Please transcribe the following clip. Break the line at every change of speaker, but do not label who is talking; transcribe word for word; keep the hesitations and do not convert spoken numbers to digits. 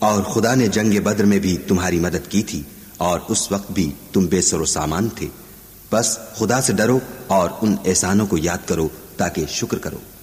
और खुदा ने जंग बद्र में भी तुम्हारी मदद की थी और उस वक्त भी तुम बेसरो सामान थे। बस खुदा से डरो और उन एहसानों को याद करो ताकि शुक्र करो।